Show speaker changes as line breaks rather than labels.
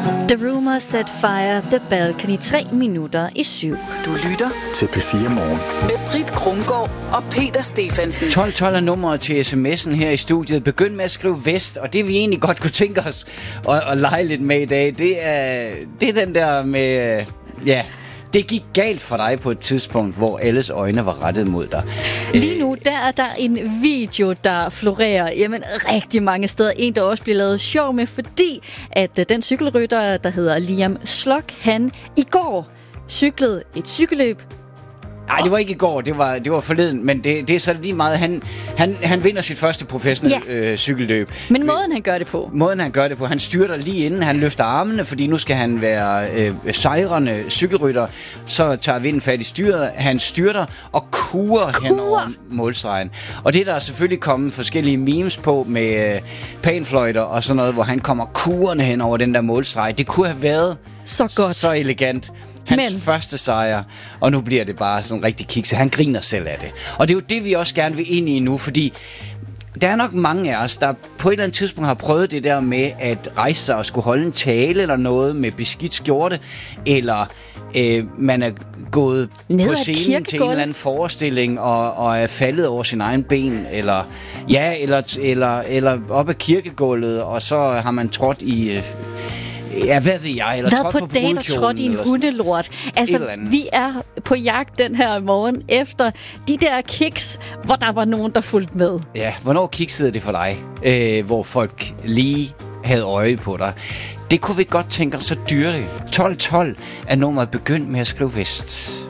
The Rumors Set Fire The Balcony 7:03.
Du lytter
til P4 Morgen
med Britt Krumgaard og Peter Stefansen.
1212 er nummeret til sms'en her i studiet. Begynd med at skrive vest, og det vi egentlig godt kunne tænke os at lege lidt med i dag, det er den der med... Det gik galt for dig på et tidspunkt, hvor alles øjne var rettet mod dig.
Lige nu, der er der en video, der florerer rigtig mange steder. En, der også bliver lavet sjov med, fordi at den cykelrytter, der hedder Liam Slock, han i går cyklede et cykelløb.
Nej, det var ikke i går, det var forleden, men det er så lige meget. Han vinder sit første professionelle cykelløb.
Men måden han gør det på. Han styrter lige inden, han løfter armene, fordi nu skal han være sejrende cykelrytter. Så tager vinden fat i styret, han styrter og kurer hen over målstregen. Og det der er selvfølgelig kommet forskellige memes på med panfløjter og sådan noget, hvor han kommer kurerne hen over den der målstreg. Det kunne have været så godt,
så elegant. Hans første sejr, og nu bliver det bare sådan rigtig kikse. Han griner selv af det. Og det er jo det, vi også gerne vil ind i nu, fordi der er nok mange af os, der på et eller andet tidspunkt har prøvet det der med at rejse sig og skulle holde en tale eller noget med beskidt skjorte, eller man er gået på scenen til en eller anden forestilling og er faldet over sin egen ben, eller op ad kirkegulvet, og så har man trådt i... Ja, hvad ved jeg? Eller
været på date og trådt i en hundelort. Altså, vi er på jagt den her morgen efter de der kiks, hvor der var nogen, der fulgte med.
Ja, hvornår kiksede det for dig? Hvor folk lige havde øje på dig. Det kunne vi godt tænke os så dyrligt. 1212 er nummeret. Begynd med at skrive vest.